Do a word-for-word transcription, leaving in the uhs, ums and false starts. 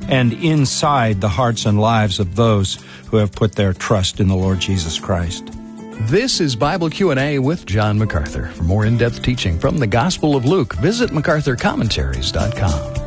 and inside the hearts and lives of those who have put their trust in the Lord Jesus Christ. This is Bible Q and A with John MacArthur. For more in-depth teaching from the Gospel of Luke, visit macarthur commentaries dot com.